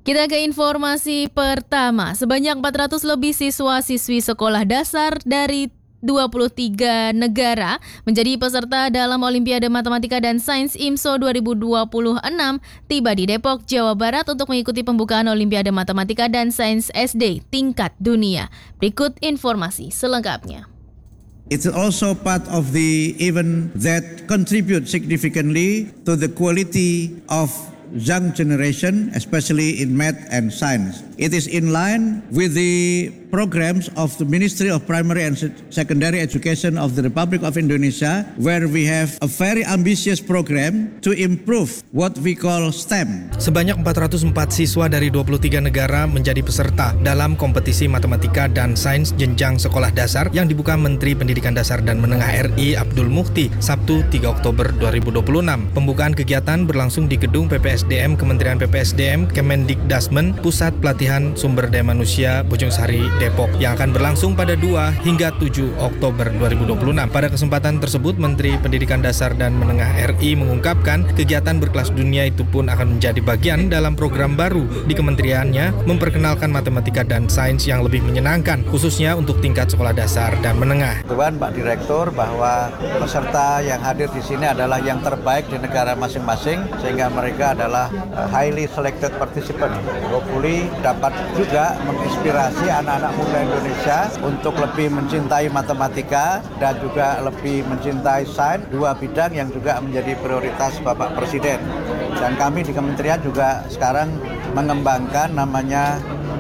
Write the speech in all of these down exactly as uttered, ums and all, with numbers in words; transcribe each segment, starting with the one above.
Kita ke informasi pertama. Sebanyak empat ratus lebih siswa-siswi sekolah dasar dari dua puluh tiga negara menjadi peserta dalam Olimpiade Matematika dan Sains I M S O dua ribu dua puluh enam tiba di Depok, Jawa Barat untuk mengikuti pembukaan Olimpiade Matematika dan Sains S D tingkat dunia. Berikut informasi selengkapnya. It's also part of the event that contribute significantly to the quality of young generation, especially in math and science. It is in line with the programs of the Ministry of Primary and Secondary Education of the Republic of Indonesia, where we have a very ambitious program to improve what we call STEM. Sebanyak empat ratus empat siswa dari dua puluh tiga negara menjadi peserta dalam kompetisi matematika dan sains jenjang sekolah dasar yang dibuka Menteri Pendidikan Dasar dan Menengah R I Abdul Mukti Sabtu tiga Oktober dua ribu dua puluh enam. Pembukaan kegiatan berlangsung di gedung P P S D M Kementerian P P S D M Kemendikdasmen Pusat Pelatihan Sumber Daya Manusia Bojongsari Depok yang akan berlangsung pada dua hingga tujuh Oktober dua ribu dua puluh enam. Pada kesempatan tersebut Menteri Pendidikan Dasar dan Menengah R I mengungkapkan kegiatan berkelas dunia itu pun akan menjadi bagian dalam program baru di kementeriannya memperkenalkan matematika dan sains yang lebih menyenangkan khususnya untuk tingkat sekolah dasar dan menengah. Tuan Pak Direktur bahwa peserta yang hadir di sini adalah yang terbaik di negara masing-masing sehingga mereka adalah highly selected participant. Hopefully dapat juga menginspirasi anak-anak muda Indonesia untuk lebih mencintai matematika dan juga lebih mencintai sains, dua bidang yang juga menjadi prioritas Bapak Presiden. Dan kami di kementerian juga sekarang mengembangkan namanya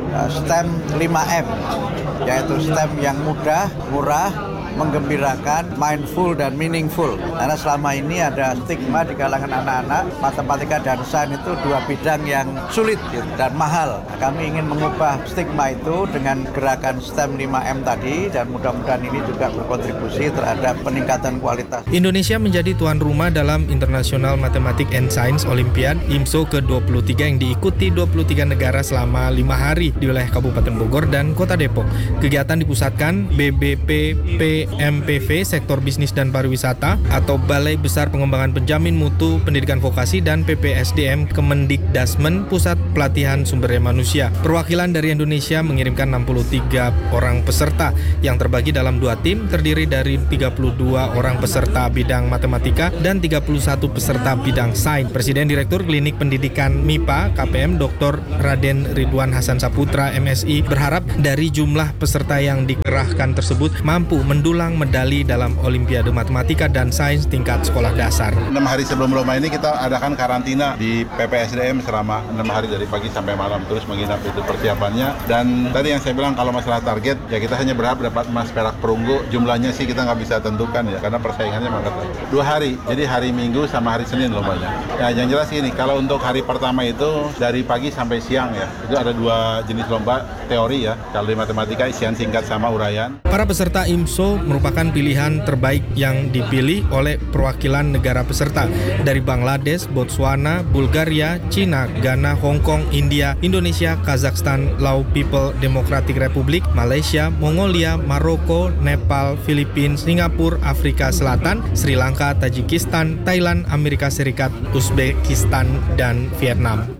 STEM lima M, yaitu STEM yang mudah, murah, menggembirakan, mindful dan meaningful. Karena selama ini ada stigma di kalangan anak-anak, matematika dan sains itu dua bidang yang sulit gitu, dan mahal. Nah, kami ingin mengubah stigma itu dengan gerakan STEM lima M tadi dan mudah-mudahan ini juga berkontribusi terhadap peningkatan kualitas. Indonesia menjadi tuan rumah dalam International Mathematics and Science Olympiad I M S O ke dua puluh tiga yang diikuti dua puluh tiga negara selama lima hari di wilayah Kabupaten Bogor dan Kota Depok. Kegiatan dipusatkan B B P P M P V Sektor Bisnis dan Pariwisata atau Balai Besar Pengembangan Penjamin Mutu Pendidikan Vokasi dan P P S D M Kemendikdasmen Pusat Pelatihan Sumber Daya Manusia. Perwakilan dari Indonesia mengirimkan enam puluh tiga orang peserta yang terbagi dalam dua tim terdiri dari tiga puluh dua orang peserta bidang matematika dan tiga puluh satu peserta bidang sains. Presiden Direktur Klinik Pendidikan M I P A K P M Doktor Raden Ridwan Hasan Saputra M S I berharap dari jumlah peserta yang dikerahkan tersebut mampu mendulang medali dalam Olimpiade Matematika dan Sains tingkat sekolah dasar. enam hari sebelum lomba ini kita adakan karantina di P P S D M selama enam hari dari pagi sampai malam, terus menginap itu persiapannya. Dan tadi yang saya bilang kalau masalah target ya kita hanya berharap dapat emas, perak, perunggu. Jumlahnya sih kita nggak bisa tentukan ya karena persaingannya sangat ketat. Dua hari, jadi hari Minggu sama hari Senin lombanya. Ya yang jelas ini kalau untuk hari pertama itu dari pagi sampai siang ya, itu ada dua jenis lomba teori ya. Kalau di matematika isian singkat sama uraian. Para peserta I M S O merupakan pilihan terbaik yang dipilih oleh perwakilan negara peserta dari Bangladesh, Botswana, Bulgaria, China, Ghana, Hong Kong, India, Indonesia, Kazakhstan, Lao People Democratic Republic, Malaysia, Mongolia, Maroko, Nepal, Filipina, Singapura, Afrika Selatan, Sri Lanka, Tajikistan, Thailand, Amerika Serikat, Uzbekistan, dan Vietnam.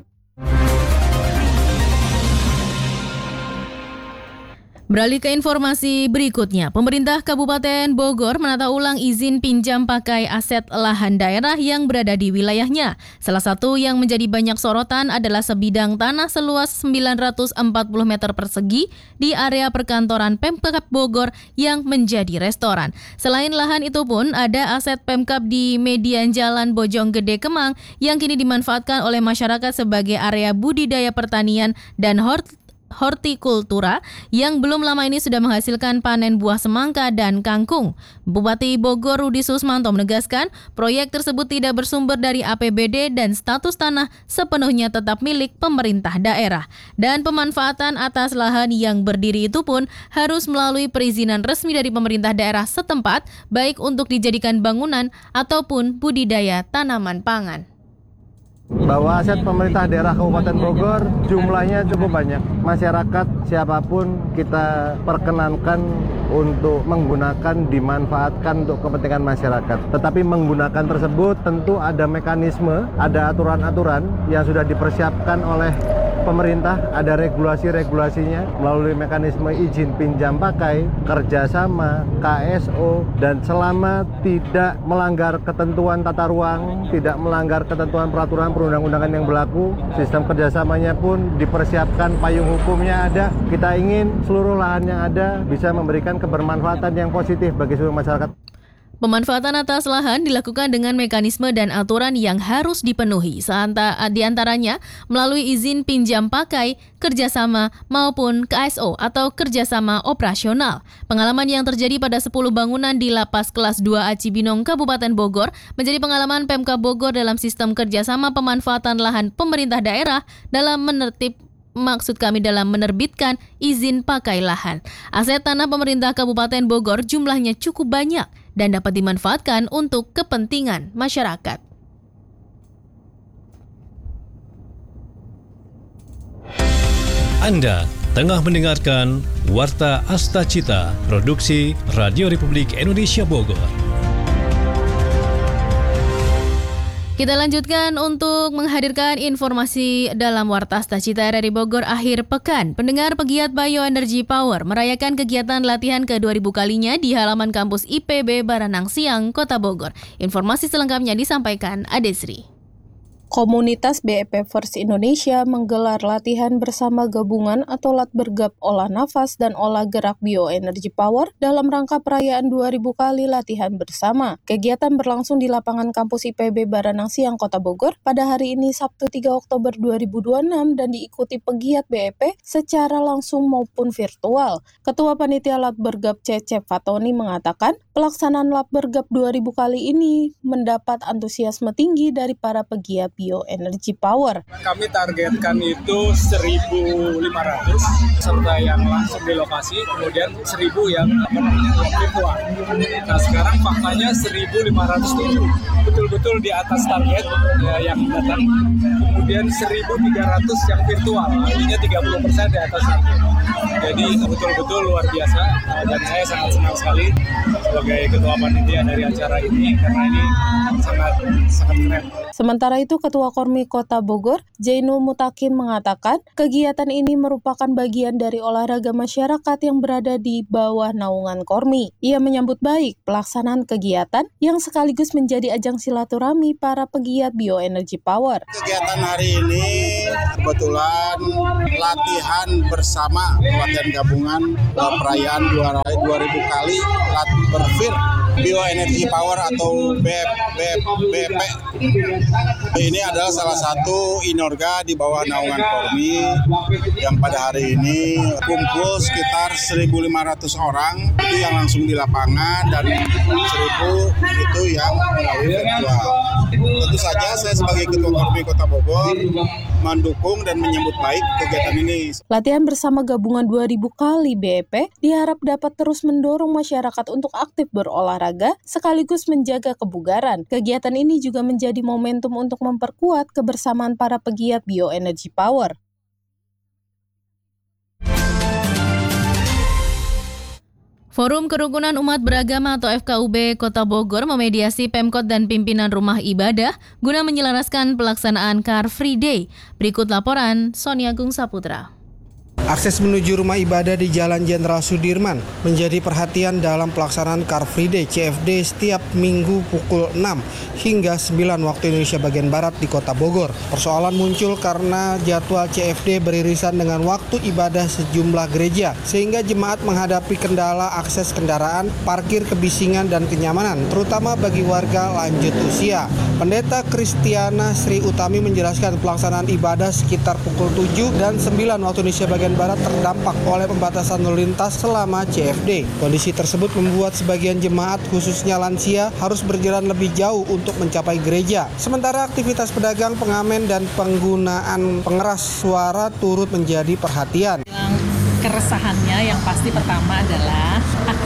Beralih ke informasi berikutnya, pemerintah Kabupaten Bogor menata ulang izin pinjam pakai aset lahan daerah yang berada di wilayahnya. Salah satu yang menjadi banyak sorotan adalah sebidang tanah seluas sembilan ratus empat puluh meter persegi di area perkantoran Pemkab Bogor yang menjadi restoran. Selain lahan itu pun ada aset Pemkab di median Jalan Bojonggede Kemang yang kini dimanfaatkan oleh masyarakat sebagai area budidaya pertanian dan hort hortikultura yang belum lama ini sudah menghasilkan panen buah semangka dan kangkung. Bupati Bogor Rudi Susmanto menegaskan proyek tersebut tidak bersumber dari A P B D dan status tanah sepenuhnya tetap milik pemerintah daerah. Dan pemanfaatan atas lahan yang berdiri itu pun harus melalui perizinan resmi dari pemerintah daerah setempat, baik untuk dijadikan bangunan ataupun budidaya tanaman pangan. Bahwa aset pemerintah daerah Kabupaten Bogor jumlahnya cukup banyak. Masyarakat siapapun kita perkenankan untuk menggunakan, dimanfaatkan untuk kepentingan masyarakat. Tetapi menggunakan tersebut tentu ada mekanisme, ada aturan-aturan yang sudah dipersiapkan oleh pemerintah, ada regulasi-regulasinya melalui mekanisme izin pinjam pakai, kerjasama, K S O, dan selama tidak melanggar ketentuan tata ruang, tidak melanggar ketentuan peraturan perundang-undangan yang berlaku, sistem kerjasamanya pun dipersiapkan, payung hukumnya ada. Kita ingin seluruh lahan yang ada bisa memberikan kebermanfaatan yang positif bagi seluruh masyarakat. Pemanfaatan atas lahan dilakukan dengan mekanisme dan aturan yang harus dipenuhi, di antaranya melalui izin pinjam pakai, kerjasama, maupun K S O atau kerjasama operasional. Pengalaman yang terjadi pada sepuluh bangunan di Lapas Kelas dua A Cibinong, Kabupaten Bogor, menjadi pengalaman Pemkab Bogor dalam sistem kerjasama pemanfaatan lahan pemerintah daerah dalam menertib Maksud kami dalam menerbitkan izin pakai lahan. Aset tanah pemerintah Kabupaten Bogor jumlahnya cukup banyak dan dapat dimanfaatkan untuk kepentingan masyarakat. Anda tengah mendengarkan Warta Asta Cita, produksi Radio Republik Indonesia Bogor. Kita lanjutkan untuk menghadirkan informasi dalam Warta Asta Cita R R I Bogor akhir pekan. Pendengar pegiat Bioenergy Power merayakan kegiatan latihan ke dua ribu kalinya di halaman kampus I P B Baranang Siang, Kota Bogor. Informasi selengkapnya disampaikan Adesri. Komunitas B E P First Indonesia menggelar latihan bersama gabungan atau Latbergap Olah Nafas dan Olah Gerak Bioenergy Power dalam rangka perayaan dua ribu kali latihan bersama. Kegiatan berlangsung di lapangan kampus I P B Baranang Siang, Kota Bogor pada hari ini Sabtu tiga Oktober dua ribu dua puluh enam dan diikuti pegiat B E P secara langsung maupun virtual. Ketua Panitia Latbergap Cecep Fatoni mengatakan pelaksanaan Latbergap dua ribu kali ini mendapat antusiasme tinggi dari para pegiat Bioenergy Power. Kami targetkan itu seribu lima ratus serta yang langsung di lokasi, kemudian seribu yang virtual. Nah sekarang faktanya seribu lima ratus tujuh, betul-betul di atas target ya, yang datang. Kemudian seribu tiga ratus yang virtual, artinya tiga puluh persen di atas target. Jadi betul-betul luar biasa dan saya sangat senang sekali sebagai ketua panitia dari acara ini karena ini sangat sangat keren. Sementara itu Ketua Kormi Kota Bogor, Jainul Mutakin mengatakan kegiatan ini merupakan bagian dari olahraga masyarakat yang berada di bawah naungan Kormi. Ia menyambut baik pelaksanaan kegiatan yang sekaligus menjadi ajang silaturahmi para pegiat Bioenergy Power. Kegiatan hari ini kebetulan latihan bersama, latihan gabungan perayaan dua ribu kali Latberfir Bioenergy Power atau B E P. Ini adalah salah satu inorga di bawah naungan Kormi yang pada hari ini kumpul sekitar seribu lima ratus orang itu yang langsung di lapangan dan seribu itu yang melalui virtual. Tentu saja saya sebagai Ketua Kormi Kota Bogor mendukung dan menyambut baik kegiatan ini. Latihan bersama gabungan dua ribu kali B E P diharap dapat terus mendorong masyarakat untuk aktif berolahraga sekaligus menjaga kebugaran. Kegiatan ini juga menjadi momentum untuk memperkuat kebersamaan para pegiat Bioenergy Power. Forum Kerukunan Umat Beragama atau F K U B Kota Bogor memediasi Pemkot dan pimpinan rumah ibadah guna menyelaraskan pelaksanaan Car Free Day. Berikut laporan Sonia Gung Saputra. Akses menuju rumah ibadah di Jalan Jenderal Sudirman menjadi perhatian dalam pelaksanaan Car Free Day C F D setiap minggu pukul enam hingga sembilan waktu Indonesia bagian Barat di Kota Bogor. Persoalan muncul karena jadwal C F D beririsan dengan waktu ibadah sejumlah gereja, sehingga jemaat menghadapi kendala akses kendaraan, parkir, kebisingan, dan kenyamanan, terutama bagi warga lanjut usia. Pendeta Kristiana Sri Utami menjelaskan pelaksanaan ibadah sekitar pukul tujuh dan sembilan waktu Indonesia bagian Barat terdampak oleh pembatasan lalu lintas selama C F D. Kondisi tersebut membuat sebagian jemaat khususnya lansia harus berjalan lebih jauh untuk mencapai gereja. Sementara aktivitas pedagang, pengamen, dan penggunaan pengeras suara turut menjadi perhatian. Keresahannya yang pasti pertama adalah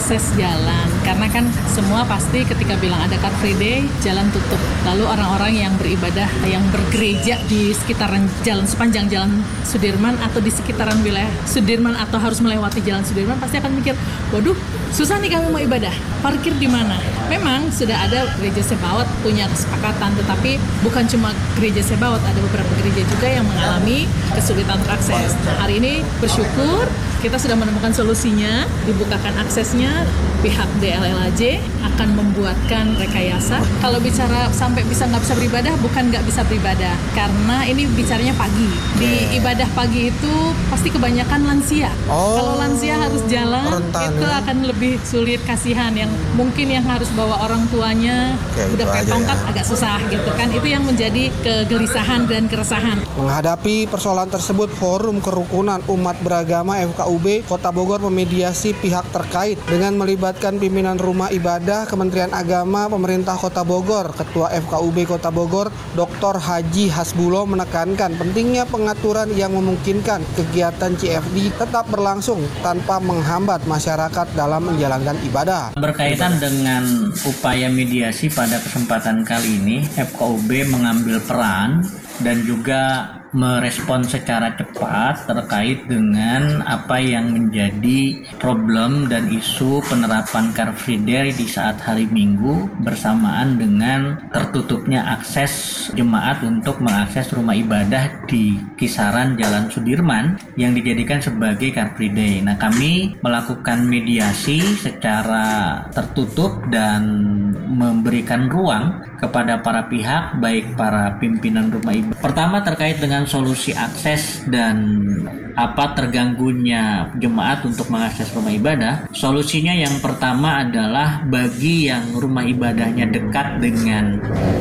akses jalan. Karena kan semua pasti ketika bilang ada Car Free Day, jalan tutup. Lalu orang-orang yang beribadah, yang bergereja di sekitaran jalan, sepanjang jalan Sudirman atau di sekitaran wilayah Sudirman atau harus melewati jalan Sudirman pasti akan mikir, waduh susah nih kami mau ibadah, parkir di mana? Memang sudah ada gereja Sebawat punya kesepakatan, tetapi bukan cuma gereja Sebawat, ada beberapa gereja juga yang mengalami kesulitan terakses. Nah, hari ini bersyukur kita sudah menemukan solusinya, dibukakan aksesnya, pihak D L L A J akan membuatkan rekayasa. Kalau bicara sampai bisa nggak bisa beribadah, bukan nggak bisa beribadah, karena ini bicaranya pagi. Di ibadah pagi itu pasti kebanyakan lansia. Oh, kalau lansia harus jalan, rentan, itu ya? akan lebih sulit, kasihan. Yang mungkin yang harus bawa orang tuanya, Oke, udah itu kayak aja tongkat ya. agak susah gitu kan. Itu yang menjadi kegelisahan dan keresahan. Menghadapi persoalan tersebut, Forum Kerukunan Umat Beragama F K U B Kota Bogor memediasi pihak terkait dengan melibatkan pimpinan rumah ibadah, Kementerian Agama, pemerintah Kota Bogor. Ketua F K U B Kota Bogor, Doktor Haji Hasbulo menekankan pentingnya pengaturan yang memungkinkan kegiatan C F D tetap berlangsung tanpa menghambat masyarakat dalam menjalankan ibadah. Berkaitan dengan upaya mediasi pada kesempatan kali ini, F K U B mengambil peran dan juga merespon secara cepat terkait dengan apa yang menjadi problem dan isu penerapan Car Free Day di saat hari Minggu bersamaan dengan tertutupnya akses jemaat untuk mengakses rumah ibadah di kisaran Jalan Sudirman yang dijadikan sebagai Car Free Day. Nah, kami melakukan mediasi secara tertutup dan memberikan ruang kepada para pihak, baik para pimpinan rumah ibadah. Pertama terkait dengan solusi akses dan apa terganggunya jemaat untuk mengakses rumah ibadah. Solusinya yang pertama adalah bagi yang rumah ibadahnya dekat dengan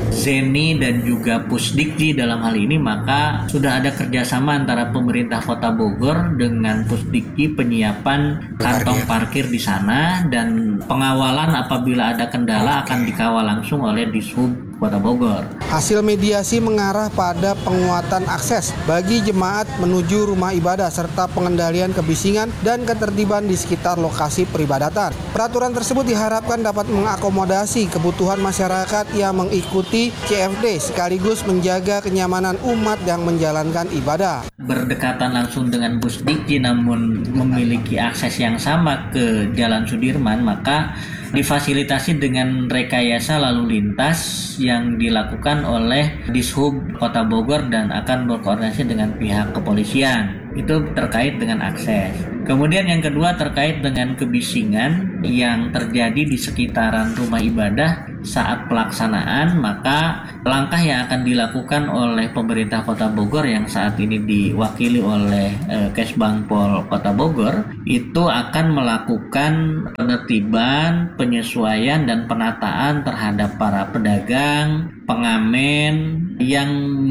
Zeni dan juga Pusdikji dalam hal ini, maka sudah ada kerjasama antara pemerintah Kota Bogor dengan Pusdikji penyiapan kantong parkir di sana, dan pengawalan apabila ada kendala akan dikawal langsung oleh Dishub Kota Bogor. Hasil mediasi mengarah pada penguatan akses bagi jemaat menuju rumah ibadah serta pengendalian kebisingan dan ketertiban di sekitar lokasi peribadatan. Peraturan tersebut diharapkan dapat mengakomodasi kebutuhan masyarakat yang mengikuti C F D sekaligus menjaga kenyamanan umat yang menjalankan ibadah. Berdekatan langsung dengan Pusdikji namun memiliki akses yang sama ke Jalan Sudirman, maka difasilitasi dengan rekayasa lalu lintas yang dilakukan oleh Dishub Kota Bogor dan akan berkoordinasi dengan pihak kepolisian. Itu terkait dengan akses. Kemudian yang kedua terkait dengan kebisingan yang terjadi di sekitaran rumah ibadah saat pelaksanaan, maka langkah yang akan dilakukan oleh pemerintah Kota Bogor yang saat ini diwakili oleh eh, Kesbangpol Kota Bogor itu akan melakukan penertiban, penyesuaian dan penataan terhadap para pedagang, pengamen yang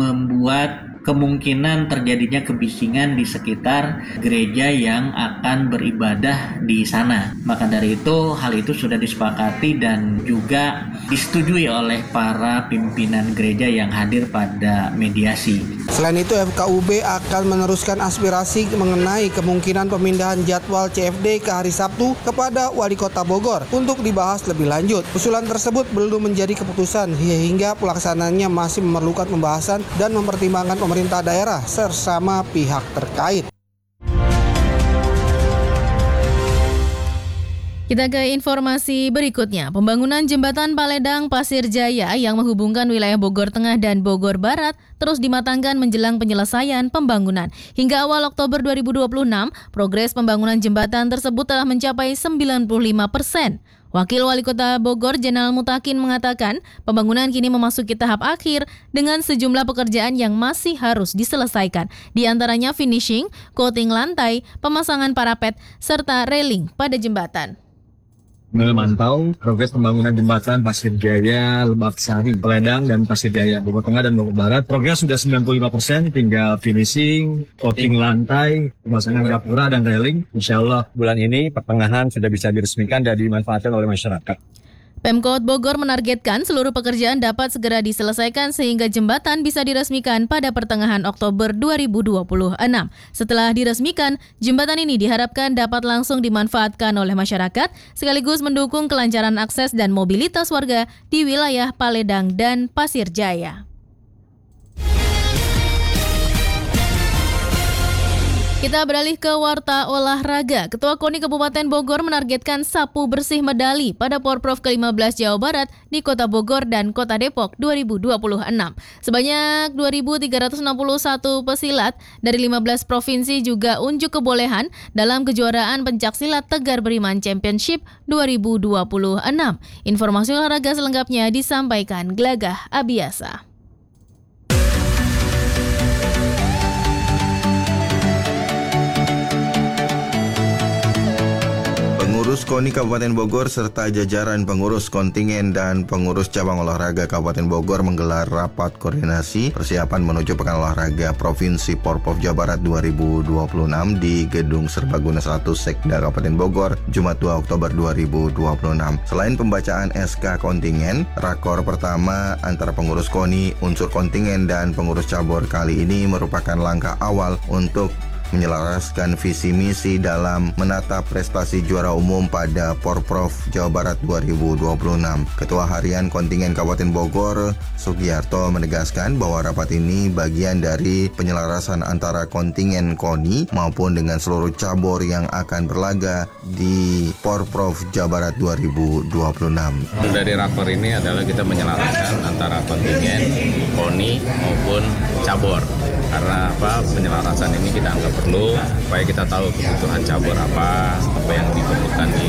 membuat kemungkinan terjadinya kebisingan di sekitar gereja yang akan beribadah di sana. Maka dari itu, hal itu sudah disepakati dan juga disetujui oleh para pimpinan gereja yang hadir pada mediasi. Selain itu, F K U B akan meneruskan aspirasi mengenai kemungkinan pemindahan jadwal C F D ke hari Sabtu kepada Wali Kota Bogor untuk dibahas lebih lanjut. Usulan tersebut belum menjadi keputusan hingga pelaksanaannya masih memerlukan pembahasan dan mempertimbangkan pemerintah daerah bersama pihak terkait. Kita ke informasi berikutnya. Pembangunan jembatan Paledang Pasir Jaya yang menghubungkan wilayah Bogor Tengah dan Bogor Barat terus dimatangkan menjelang penyelesaian pembangunan. Hingga awal Oktober dua ribu dua puluh enam, progres pembangunan jembatan tersebut telah mencapai sembilan puluh lima persen. Wakil Wali Kota Bogor Jenal Mutakin mengatakan pembangunan kini memasuki tahap akhir dengan sejumlah pekerjaan yang masih harus diselesaikan. Di antaranya finishing, coating lantai, pemasangan parapet, serta railing pada jembatan. Memantau progres pembangunan jembatan Pasir Jaya, Lebak Sari, Paledang, dan Pasir Jaya, Bogor Tengah dan Bogor Barat. Progres sudah sembilan puluh lima persen, tinggal finishing, coating lantai, pemasangan gapura, dan railing. Insya Allah bulan ini pertengahan sudah bisa diresmikan dan dimanfaatkan oleh masyarakat. Pemkot Bogor menargetkan seluruh pekerjaan dapat segera diselesaikan sehingga jembatan bisa diresmikan pada pertengahan Oktober dua ribu dua puluh enam. Setelah diresmikan, jembatan ini diharapkan dapat langsung dimanfaatkan oleh masyarakat, sekaligus mendukung kelancaran akses dan mobilitas warga di wilayah Paledang dan Pasir Jaya. Kita beralih ke warta olahraga. Ketua KONI Kabupaten Bogor menargetkan sapu bersih medali pada Porprov ke lima belas Jawa Barat di Kota Bogor dan Kota Depok dua ribu dua puluh enam. Sebanyak dua ribu tiga ratus enam puluh satu pesilat dari lima belas provinsi juga unjuk kebolehan dalam kejuaraan pencaksilat Tegar Beriman Championship dua ribu dua puluh enam. Informasi olahraga selengkapnya disampaikan Glagah Abiasa. Pengurus KONI Kabupaten Bogor serta jajaran pengurus kontingen dan pengurus cabang olahraga Kabupaten Bogor menggelar rapat koordinasi persiapan menuju Pekan Olahraga Provinsi Porprov Jawa Barat dua ribu dua puluh enam di Gedung Serbaguna satu Sekda Kabupaten Bogor, Jumat dua Oktober dua ribu dua puluh enam. Selain pembacaan S K kontingen, rakor pertama antara pengurus KONI, unsur kontingen dan pengurus cabur kali ini merupakan langkah awal untuk menyelaraskan visi misi dalam menata prestasi juara umum pada Porprov Jawa Barat dua ribu dua puluh enam. Ketua Harian Kontingen Kabupaten Bogor, Sugiarto, menegaskan bahwa rapat ini bagian dari penyelarasan antara kontingen KONI maupun dengan seluruh cabur yang akan berlaga di Porprov Jawa Barat dua ribu dua puluh enam. Dari rakor ini adalah kita menyelaraskan antara kontingen KONI maupun cabur. Karena apa, penyelarasan ini kita anggap perlu supaya kita tahu kebutuhan cabur apa, apa yang diperlukan di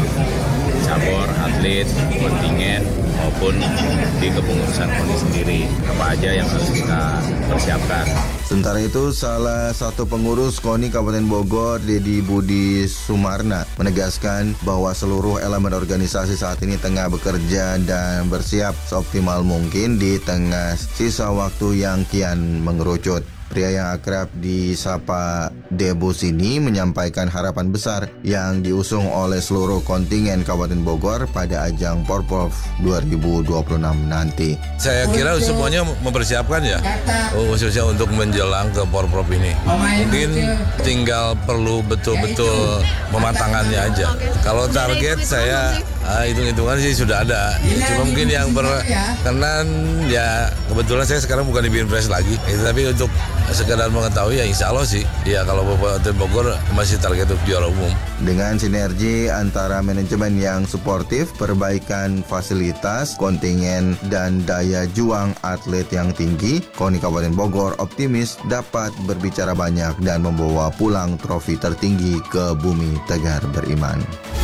cabur, atlet, kontingen maupun di kepengurusan KONI sendiri, apa aja yang harus kita persiapkan. Sementara itu, salah satu pengurus KONI Kabupaten Bogor, Dedi Budi Sumarna, menegaskan bahwa seluruh elemen organisasi saat ini tengah bekerja dan bersiap seoptimal mungkin di tengah sisa waktu yang kian mengerucut. Pria yang akrab disapa Debus ini menyampaikan harapan besar yang diusung oleh seluruh kontingen Kabupaten Bogor pada ajang Porprov dua ribu dua puluh enam nanti. Saya kira semuanya mempersiapkan ya, khususnya untuk menjelang ke Porprov ini. Mungkin tinggal perlu betul-betul pematangannya aja. Kalau target saya ah, hitung-hitungan sih sudah ada. Cuma mungkin yang berkenan ya, kebetulan saya sekarang bukan di Binpres lagi. Tapi untuk sekedar mengetahui ya insya Allah sih. Ya kalau Kabupaten Bogor masih target untuk juara umum. Dengan sinergi antara manajemen yang suportif, perbaikan fasilitas, kontingen, dan daya juang atlet yang tinggi, KONI Kabupaten Bogor optimis dapat berbicara banyak dan membawa pulang trofi tertinggi ke bumi Tegar Beriman.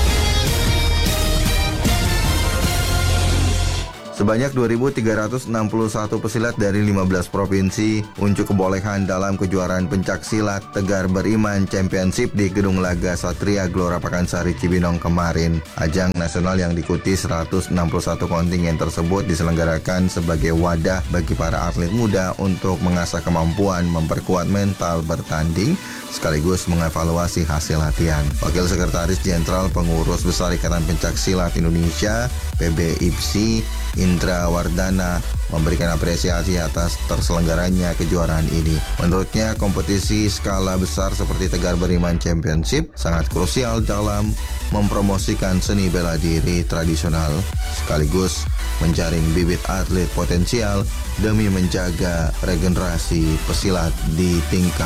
Sebanyak dua ribu tiga ratus enam puluh satu pesilat dari lima belas provinsi unjuk kebolehan dalam kejuaraan pencaksilat Tegar Beriman Championship di Gedung Laga Satria Gelora Pakansari Cibinong kemarin. Ajang nasional yang diikuti seratus enam puluh satu kontingen tersebut diselenggarakan sebagai wadah bagi para atlet muda untuk mengasah kemampuan memperkuat mental bertanding sekaligus mengevaluasi hasil latihan. Wakil Sekretaris Jenderal Pengurus Besar Ikatan Pencaksilat Indonesia P B I P S I Indra Wardana memberikan apresiasi atas terselenggaranya kejuaraan ini. Menurutnya, kompetisi skala besar seperti Tegar Beriman Championship sangat krusial dalam mempromosikan seni bela diri tradisional, sekaligus menjaring bibit atlet potensial demi menjaga regenerasi pesilat di tingkat